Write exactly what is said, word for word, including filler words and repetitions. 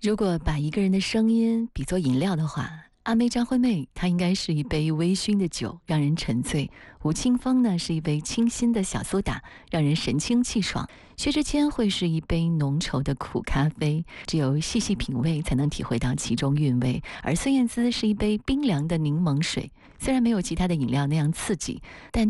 如果把一个人的声音比作饮料的话，阿妹张惠妹她应该是一杯微醺的酒，让人沉醉；吴青峰呢是一杯清新的小苏打，让人神清气爽；薛之谦会是一杯浓稠的苦咖啡，只有细细品味才能体会到其中韵味；而孙燕姿是一杯冰凉的柠檬水，虽然没有其他的饮料那样刺激，但